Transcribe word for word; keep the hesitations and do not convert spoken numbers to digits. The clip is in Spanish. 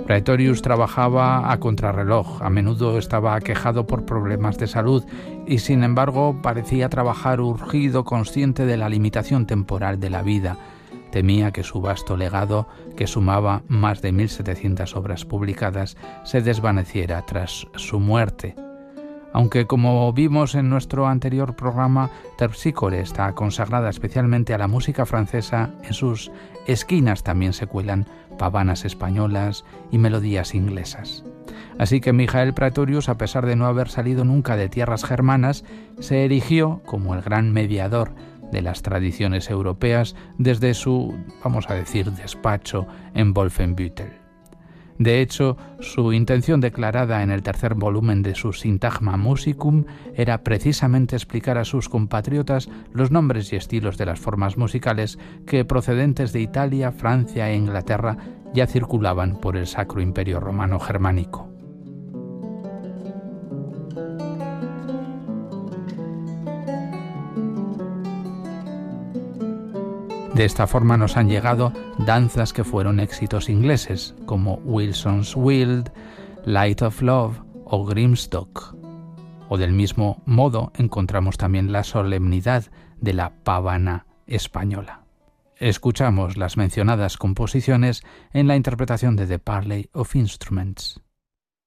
Praetorius trabajaba a contrarreloj, a menudo estaba aquejado por problemas de salud y sin embargo parecía trabajar urgido, consciente de la limitación temporal de la vida. Temía que su vasto legado, que sumaba más de mil setecientas obras publicadas, se desvaneciera tras su muerte. Aunque, como vimos en nuestro anterior programa, Terpsícore está consagrada especialmente a la música francesa, en sus esquinas también se cuelan pavanas españolas y melodías inglesas. Así que Michael Praetorius, a pesar de no haber salido nunca de tierras germanas, se erigió como el gran mediador de las tradiciones europeas desde su, vamos a decir, despacho en Wolfenbüttel. De hecho, su intención declarada en el tercer volumen de su Syntagma Musicum era precisamente explicar a sus compatriotas los nombres y estilos de las formas musicales que, procedentes de Italia, Francia e Inglaterra, ya circulaban por el Sacro Imperio Romano Germánico. De esta forma nos han llegado danzas que fueron éxitos ingleses, como Wilson's Wild, Light of Love o Grimstock. O del mismo modo encontramos también la solemnidad de la pavana española. Escuchamos las mencionadas composiciones en la interpretación de The Parley of Instruments.